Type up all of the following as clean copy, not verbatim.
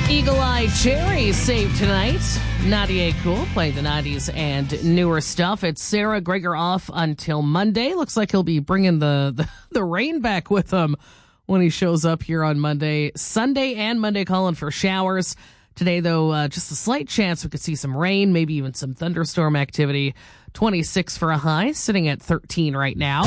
Eagle Eye Cherry saved tonight. 98 Cool, playing the 90s and newer stuff. It's Sarah Greger off until Monday. Looks like he'll be bringing the rain back with him when he shows up here on Monday. Sunday and Monday calling for showers. Today, though, just a slight chance we could see some rain, maybe even some thunderstorm activity. 26 for a high, sitting at 13 right now.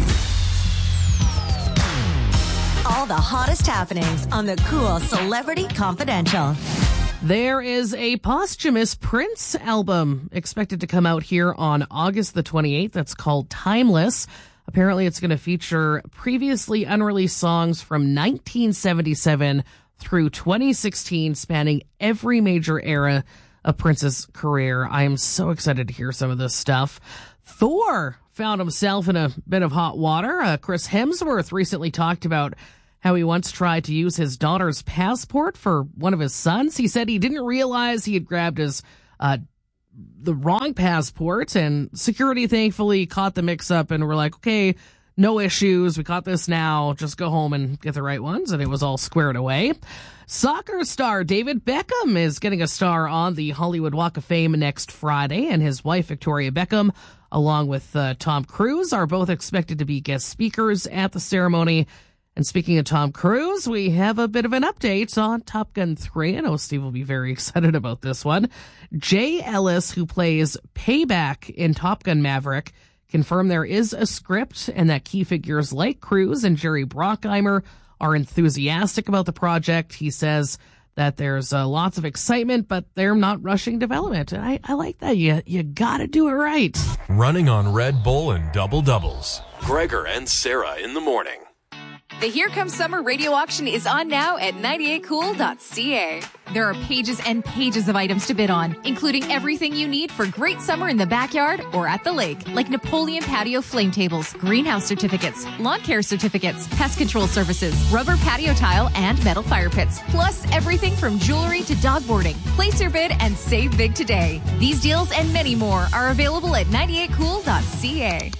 All the hottest happenings on the Cool Celebrity Confidential. There is a posthumous Prince album expected to come out here on August the 28th. That's called Timeless. Apparently, it's going to feature previously unreleased songs from 1977 through 2016, spanning every major era of Prince's career. I am so excited to hear some of this stuff. Thor found himself in a bit of hot water. Chris Hemsworth recently talked about how he once tried to use his daughter's passport for one of his sons. He said he didn't realize he had grabbed his the wrong passport, and security thankfully caught the mix-up and were like, okay, no issues. We caught this now. Just go home and get the right ones. And it was all squared away. Soccer star David Beckham is getting a star on the Hollywood Walk of Fame next Friday, and his wife Victoria Beckham, along with Tom Cruise, are both expected to be guest speakers at the ceremony. And speaking of Tom Cruise, we have a bit of an update on Top Gun 3. I know Steve will be very excited about this one. Jay Ellis, who plays Payback in Top Gun Maverick, confirmed there is a script and that key figures like Cruise and Jerry Bruckheimer are enthusiastic about the project. He says that there's lots of excitement, but they're not rushing development. And I like that. You gotta do it right. Running on Red Bull and double-doubles. Greger and Sarah in the morning. The Here Comes Summer radio auction is on now at 98cool.ca. There are pages and pages of items to bid on, including everything you need for great summer in the backyard or at the lake, like Napoleon patio flame tables, greenhouse certificates, lawn care certificates, pest control services, rubber patio tile, and metal fire pits, plus everything from jewelry to dog boarding. Place your bid and save big today. These deals and many more are available at 98cool.ca.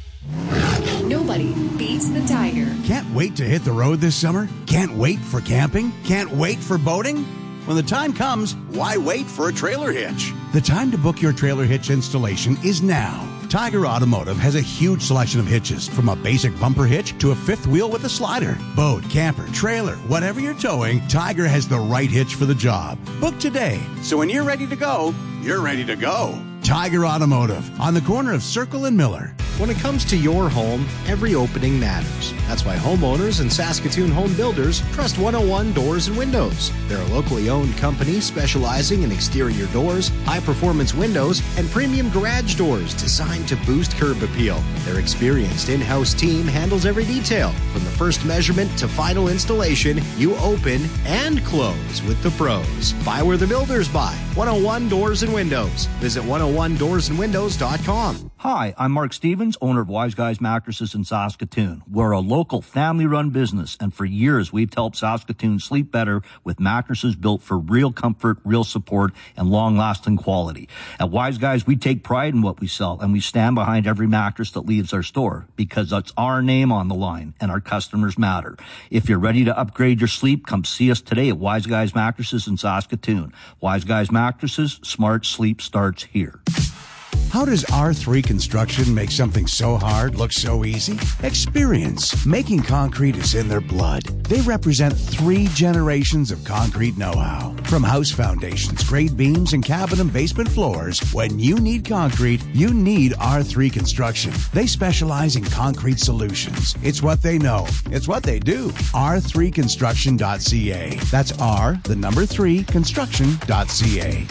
Nobody beats the Tiger. Can't wait to hit the road this summer? Can't wait for camping? Can't wait for boating? When the time comes, why wait for a trailer hitch? The time to book your trailer hitch installation is now. Tiger Automotive has a huge selection of hitches, from a basic bumper hitch to a fifth wheel with a slider. Boat, camper, trailer, whatever you're towing, Tiger has the right hitch for the job. Book today, so when you're ready to go, you're ready to go. Tiger Automotive, on the corner of Circle and Miller. When it comes to your home, every opening matters. That's why homeowners and Saskatoon home builders trust 101 Doors and Windows. They're a locally owned company specializing in exterior doors, high-performance windows, and premium garage doors designed to boost curb appeal. Their experienced in-house team handles every detail. From the first measurement to final installation, you open and close with the pros. Buy where the builders buy. 101 Doors and Windows. Visit 101doorsandwindows.com. Hi, I'm Mark Stevens, owner of Wise Guys Mattresses in Saskatoon. We're a local family-run business, and for years we've helped Saskatoon sleep better with mattresses built for real comfort, real support, and long-lasting quality. At Wise Guys, we take pride in what we sell, and we stand behind every mattress that leaves our store because it's our name on the line, and our customers matter. If you're ready to upgrade your sleep, come see us today at Wise Guys Mattresses in Saskatoon. Wise Guys Mattresses, smart sleep starts here. How does R3 Construction make something so hard look so easy? Experience. Making concrete is in their blood. They represent 3 generations of concrete know-how. From house foundations, grade beams, and cabin and basement floors, when you need concrete, you need R3 Construction. They specialize in concrete solutions. It's what they know. It's what they do. R3construction.ca. That's R3 construction.ca.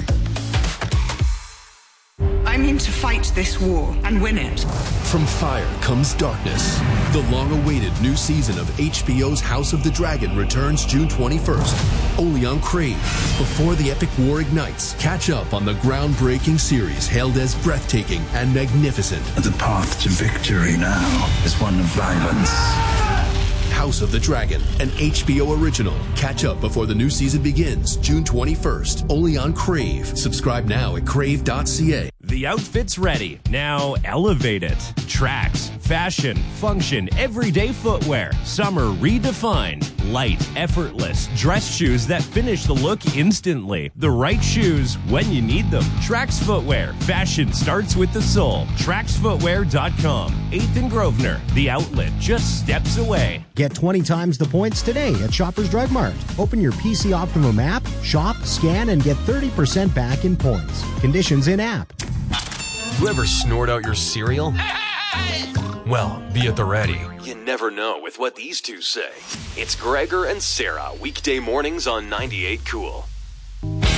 I'm in to fight this war and win it. From fire comes darkness. The long-awaited new season of HBO's House of the Dragon returns June 21st, only on Crave. Before the epic war ignites, catch up on the groundbreaking series hailed as breathtaking and magnificent. The path to victory now is one of violence. House of the Dragon, an HBO original. Catch up before the new season begins, June 21st, only on Crave. Subscribe now at crave.ca. The The outfit's ready. Now elevate it. Tracks, fashion, function, everyday footwear. Summer redefined. Light, effortless. Dress shoes that finish the look instantly. The right shoes when you need them. Trax Footwear. Fashion starts with the soul. TraxFootwear.com. 8th and Grosvenor. The outlet just steps away. Get 20 times the points today at Shoppers Drug Mart. Open your PC Optimum app, shop, scan, and get 30% back in points. Conditions in app. You ever snort out your cereal? Well, be at the ready. You never know with what these two say. It's Gregor and Sarah, weekday mornings on 98 Cool.